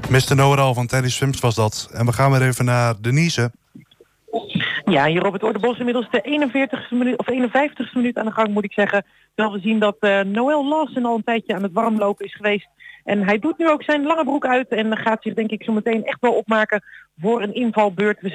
Mr. Know-it-all van Teddy Swims was dat. En we gaan weer even naar Denise. Ja, hier op het Oordebos inmiddels de 51ste minuut, of 51ste minuut aan de gang, moet ik zeggen. Terwijl we zien dat Noël Lawson al een tijdje aan het warmlopen is geweest. En hij doet nu ook zijn lange broek uit en gaat zich denk ik zo meteen echt wel opmaken voor een invalbeurt. We